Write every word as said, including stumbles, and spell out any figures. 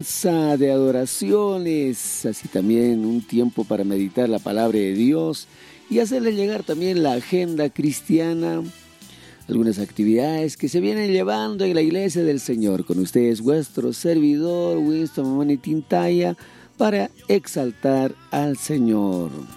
alabanza, de adoraciones, así también un tiempo para meditar la palabra de Dios y hacerle llegar también la agenda cristiana, algunas actividades que se vienen llevando en la iglesia del Señor. Con ustedes vuestro servidor Winston Mamani Tintaya para exaltar al Señor.